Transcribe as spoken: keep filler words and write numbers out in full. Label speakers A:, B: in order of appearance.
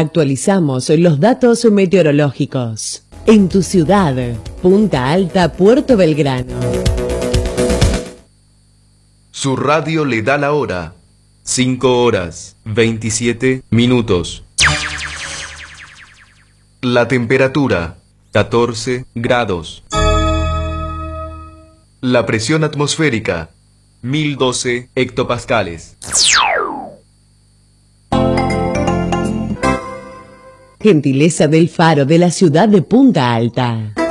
A: Actualizamos los datos meteorológicos. En tu ciudad, Punta Alta, Puerto Belgrano.
B: Su radio le da la hora. cinco horas, veintisiete minutos. La temperatura, catorce grados. La presión atmosférica, mil doce hectopascales.
A: Gentileza del Faro de la ciudad de Punta Alta.